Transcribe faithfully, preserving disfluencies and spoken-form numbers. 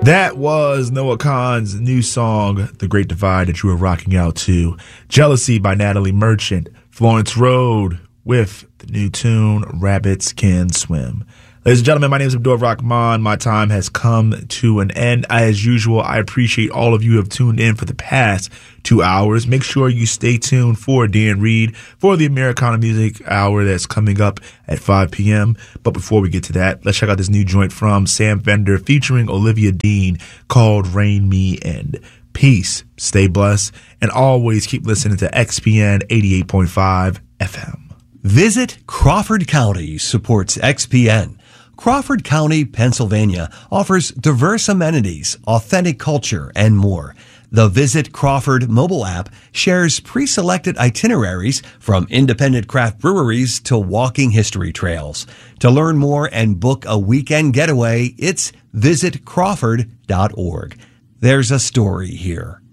That was Noah Kahan's new song, The Great Divide, that you were rocking out to. Jealousy by Natalie Merchant. Florence Road with the new tune, Rabbits Can Swim. Ladies and gentlemen, my name is Abdul Rahman. My time has come to an end. As usual, I appreciate all of you who have tuned in for the past two hours. Make sure you stay tuned for Dan Reed for the Americana Music Hour that's coming up at five p.m. But before we get to that, let's check out this new joint from Sam Fender featuring Olivia Dean called Rain Me In. Peace, stay blessed, and always keep listening to X P N eighty-eight point five F M. Visit Crawford County supports X P N. Crawford County, Pennsylvania offers diverse amenities, authentic culture, and more. The Visit Crawford mobile app shares pre-selected itineraries from independent craft breweries to walking history trails. To learn more and book a weekend getaway, it's visit crawford dot org. There's a story here.